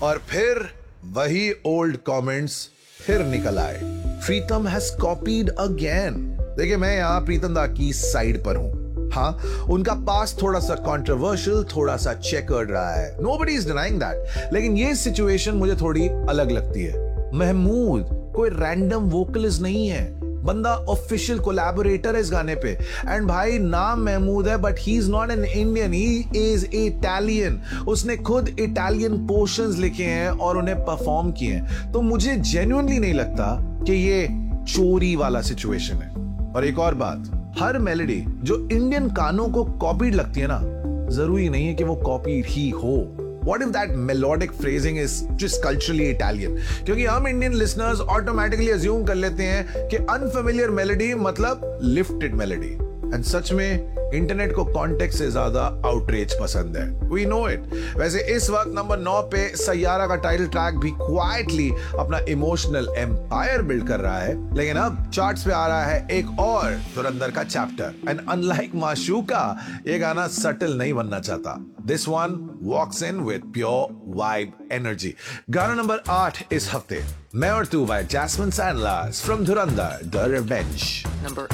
और फिर वही ओल्ड कमेंट्स फिर निकल आए। प्रीतम हैज कॉपीड अगेन। देखिए, मैं यहाँ प्रीतम दा की साइड पर हूं। हाँ, उनका पास थोड़ा सा कंट्रोवर्शियल, थोड़ा सा चेकर्ड रहा है, नोबडी इज डिनाइंग दैट। लेकिन ये सिचुएशन मुझे थोड़ी अलग लगती है। महमूद कोई रैंडम वोकलिस्ट नहीं है, बंदा ऑफिशियल कोलैबोरेटर है इस गाने पे। एंड भाई, नाम महमूद है but he is not an Indian, he is Italian. उसने खुद इटालियन पोर्शंस लिखे हैं और उन्हें परफॉर्म किए हैं। तो मुझे जेन्युइनली नहीं लगता कि ये चोरी वाला सिचुएशन है। और एक और बात, हर मेलोडी जो इंडियन कानों को कॉपीड लगती है ना, जरूरी नहीं है कि वो कॉपीड ही हो। What if that melodic phrasing is just culturally Italian? क्योंकि हम इंडियन लिसनर्स ऑटोमेटिकली अज्यूम कर लेते हैं कि अनफेमिलियर मेलोडी मतलब लिफ्टेड मेलोडी। एंड सच में इंटरनेट को कॉन्टेक्स्ट से ज्यादा आउटरीच पसंद है। We know it। वैसे इस वक्त नंबर 9 पे सैयारा का टाइटल ट्रैक भी क्वाइटली अपना इमोशनल एम्पायर बिल्ड कर रहा है। लेकिन अब चार्ट्स पे आ रहा है एक और धुरंधर का चैप्टर। एंड अनलाइक माशूका, ये गाना सटल नहीं बनना चाहता। This one walks in with pure vibe energy। गाना नंबर 8 इस हफ्ते, मैं और तू by Jasmine Sandler from Dhurandhar The Revenge। Number